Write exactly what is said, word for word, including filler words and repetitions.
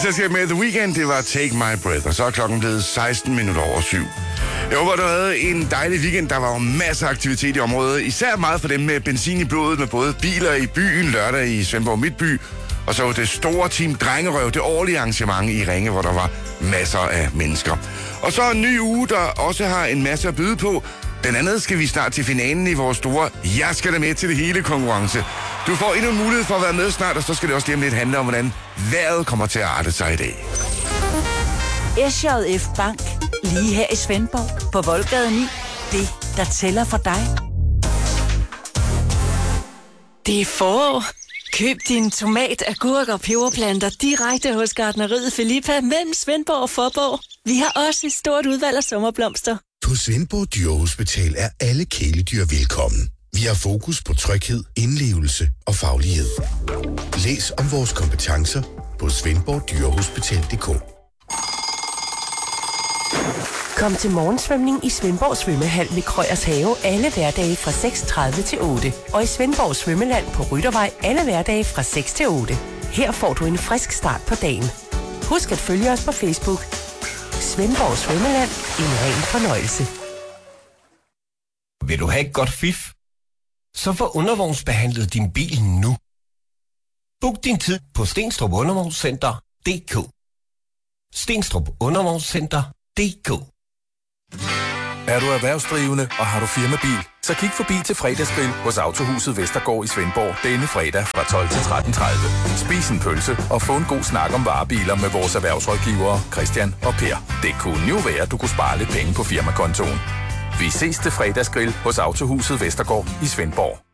selskab med The Weeknd, det var Take My Breath, og så er klokken blevet seksten minutter over syv. Jeg håber, du havde en dejlig weekend. Der var jo masser af aktivitet i området, især meget for dem med benzin i blodet, med både biler i byen lørdag i Svendborg Midtby, og så det store team Drengerøv, det årlige arrangement i Ringe, hvor der var masser af mennesker. Og så en ny uge, der også har en masse at byde på. Blandt andet skal vi snart til finalen i vores store Jeg skal da med til det hele konkurrence. Du får endnu en mulighed for at være med snart, og så skal det også lige om lidt handle om, hvordan vejret kommer til at arte sig i dag. S J F Bank, lige her i Svendborg, på Voldgade ni. Det, der tæller for dig. Det er forår. Køb din tomat, agurk og peberplanter direkte hos Gartneriet Filippa mellem Svendborg og Fåborg. Vi har også et stort udvalg af sommerblomster. På Svendborg Dyrehospital er alle kæledyr velkommen. Vi har fokus på tryghed, indlevelse og faglighed. Læs om vores kompetencer på svendborg dyrehospital punktum d k. Kom til morgensvømning i Svendborg Svømmehal ved Krøyers Have alle hverdage fra seks tredive til otte. Og i Svendborg Svømmeland på Ryttervej alle hverdage fra seks til otte. Her får du en frisk start på dagen. Husk at følge os på Facebook. Svendborg Svømmeland. En ren fornøjelse. Vil du have et godt fif? Så få undervognsbehandlet din bil nu. Book din tid på Stenstrup Undervognscenter punktum d k. Stenstrup Undervognscenter punktum d k. Er du erhvervsdrivende og har du firmabil, så kig forbi til fredagsgrill hos Autohuset Vestergaard i Svendborg denne fredag fra tolv til tretten tredive. Spis en pølse og få en god snak om varebiler med vores erhvervsrådgivere Christian og Per. Det kunne jo være, at du kunne spare lidt penge på firmakontoen. Vi ses til fredagsgrill hos Autohuset Vestergaard i Svendborg.